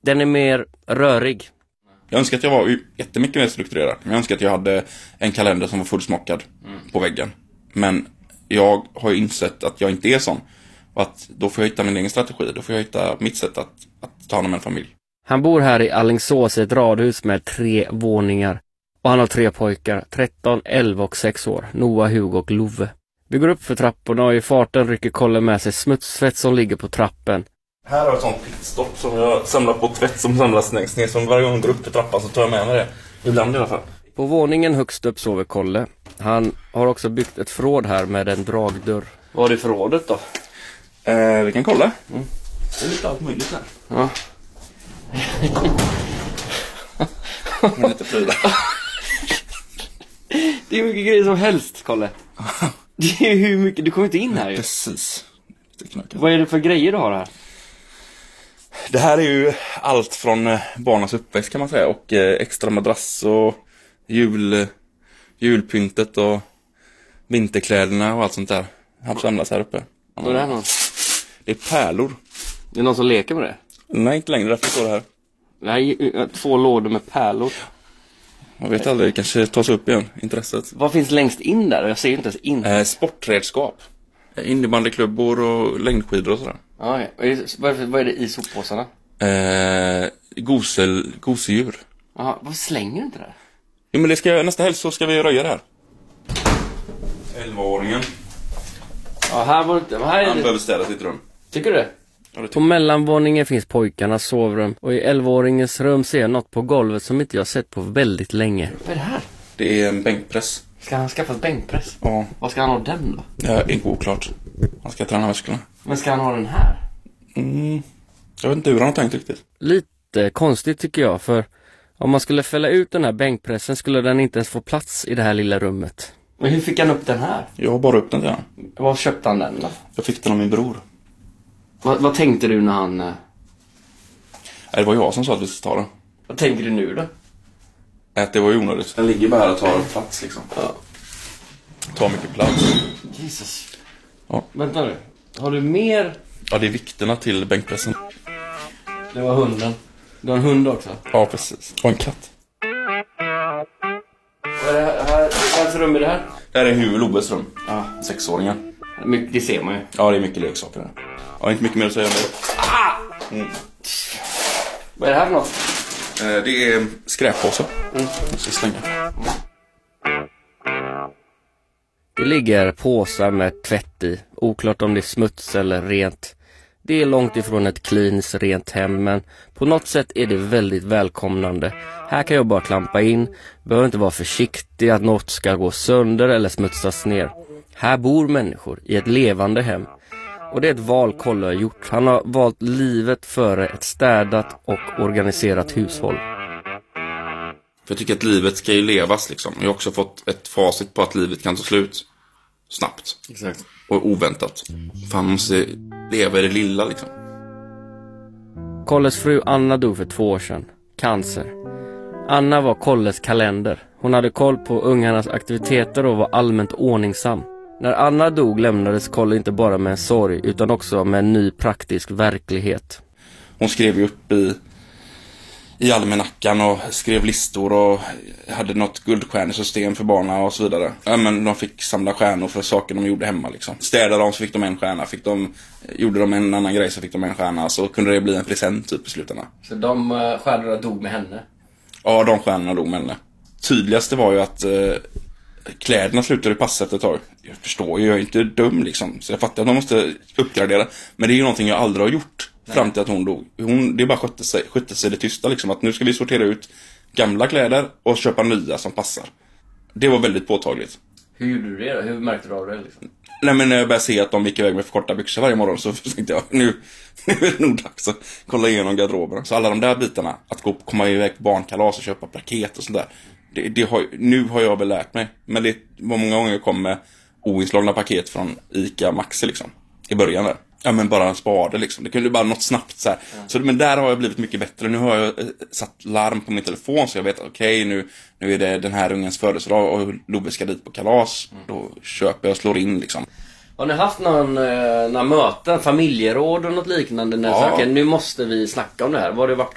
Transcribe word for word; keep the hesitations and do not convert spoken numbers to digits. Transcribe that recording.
Den är mer rörig. Jag önskar att jag var jättemycket mer strukturerad. Jag önskar att jag hade en kalender som var fullsmockad mm. på väggen. Men jag har ju insett att jag inte är sån. Och att då får jag hitta min egen strategi. Då får jag hitta mitt sätt att, att ta hand om en familj. Han bor här i Alingsås i ett radhus med tre våningar. Och han har tre pojkar, tretton, elva och sex år. Noah, Hugo och Love. Vi går upp för trapporna och i farten rycker Kolle med sig smutstvätt som ligger på trappen. Här har jag ett sånt pitstopp som jag samlar på tvätt som samlas längst ner. Som varje gång jag går upp för trappan så tar jag med mig det. Ibland i alla fall. På våningen högst upp sover Kolle. Han har också byggt ett förråd här med en dragdörr. Vad är det förrådet då? Eh, vi kan kolla. Mm. Det är lite allt möjligt här. Ja. Men lite prylar. Det är mycket grejer som helst, Kolle. Det är hur mycket, du kommer inte in här ju. Precis. Vad är det för grejer du har här? Det här är ju allt från barnens uppväxt kan man säga. Och eh, extra madrass och jul, julpyntet och vinterkläderna och allt sånt där. Han samlas här uppe. Vad är det här någon? Det är pärlor. Det är någon som leker med det? Nej, inte längre. Därför står det här. Nej, två lådor med pärlor. Jag vet aldrig, det kanske tas upp igen, intresset. Vad finns längst in där? Jag ser inte ens in. Eh, sportredskap. Innebandyklubbor och längdskidor och sådär. Ah, ja. vad, är, vad är det i soppåsarna? Eh, gosel, gosedjur. Jaha, vad slänger du inte där? Jo, men det ska, nästa helg så ska vi röja det här. elvaåringen. Ja, här var det, här är Han det. behöver städa sitt rum. Tycker du det? Ja, det på mellanvåningen finns pojkarnas sovrum. Och i elvaåringens rum ser jag något på golvet som inte jag sett på väldigt länge. Vad är det här? Det är en bänkpress. Ska han skaffa bänkpress? Ja. Vad ska han ha den då? Det är inte oklart. Han ska träna musklerna. Men ska han ha den här? Mm. Jag vet inte hur han har tänkt riktigt. Lite konstigt tycker jag. För om man skulle fälla ut den här bänkpressen skulle den inte ens få plats i det här lilla rummet. Men hur fick han upp den här? Jag har bara upp den till han. Var köpte han den då? Jag fick den av min bror. Vad, vad tänkte du när han... Nej, det var jag som sa att vi skulle ta den. Vad tänker du nu då? Att det var ju onödigt. Den ligger bara här och tar plats liksom. Ja. Tar mycket plats. Jesus. Ja. Vänta nu. Har du mer? Ja, det är vikterna till bänkpressen. Det var hunden. Du har en hund också? Ja, precis. Och en katt. Vad är det här? Vems rum är det här? Det här är Hugo Loves rum. Ja. Sexåringen. Det ser man ju. Ja, det är mycket leksaker där. Ja, inte mycket mer att säga om det. Ah! Mm. Vad är det här för något? Eh, det är skräppåse. Mm. Jag ska slänga. Det ligger påsar med tvätt i. Oklart om det är smuts eller rent. Det är långt ifrån ett cleans, rent hem, men på något sätt är det väldigt välkomnande. Här kan jag bara klampa in. Behöver inte vara försiktig att något ska gå sönder eller smutsas ner. Här bor människor i ett levande hem. Och det är ett val Kolle har gjort. Han har valt livet före ett städat och organiserat hushåll. För jag tycker att livet ska ju levas liksom. Jag har också fått ett facit på att livet kan ta slut snabbt. Exakt. Och oväntat. För han måste leva i det lilla liksom. Kolles fru Anna dog för två år sedan. Cancer. Anna var Kolles kalender. Hon hade koll på ungarnas aktiviteter och var allmänt ordningsam. När Anna dog lämnades Kolle inte bara med en sorg utan också med en ny praktisk verklighet. Hon skrev ju upp i, i almanackan och skrev listor och hade något guldstjärnesystem för barnen och så vidare. Ja, men de fick samla stjärnor för saker de gjorde hemma liksom. Städade de så fick de en stjärna, fick de, gjorde de en annan grej så fick de en stjärna. Så kunde det bli en present typ i slutändan. Så de uh, stjärnorna dog med henne? Ja, de stjärnorna dog med henne. Tydligaste var ju att uh, kläderna slutade passa efter ett tag. Jag förstår ju, jag är inte dum liksom. Så jag fattar att de måste uppgradera. Men det är ju någonting jag aldrig har gjort. Nej. Fram till att hon dog. Hon, det bara skötte sig, skötte sig det tysta liksom. Att nu ska vi sortera ut gamla kläder och köpa nya som passar. Det var väldigt påtagligt. Hur gjorde du det då? Hur märkte du av det liksom? Nej, men när jag började se att de gick iväg med för korta byxor varje morgon så tänkte jag, nu, nu är det nog dags att kolla igenom garderoberna. Så alla de där bitarna, att gå, komma iväg på barnkalas och köpa paket och sådär. Det, det har, nu har jag väl lärt mig. Men det var många gånger jag kom med oinslagna paket från Ica Maxi liksom. I början där. Ja, men bara en spade liksom. Det kunde bara något snabbt så här. Mm. Så, men där har jag blivit mycket bättre. Nu har jag eh, satt larm på min telefon så jag vet, okej, okay, nu, nu är det den här ungens födelsedag och Love ska dit på kalas. Mm. Då köper jag och slår in liksom. Har ni haft någon, eh, några möten, familjeråd och något liknande? När ja. saker, nu måste vi snacka om det här. Vad har det varit